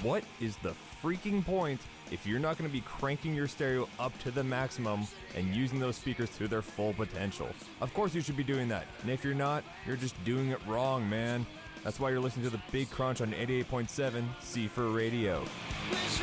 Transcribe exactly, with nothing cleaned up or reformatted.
what is the freaking point if you're not going to be cranking your stereo up to the maximum and using those speakers to their full potential? Of course you should be doing that. And if you're not, you're just doing it wrong, man. That's why you're listening to The Big Crunch on eighty-eight point seven C four Radio.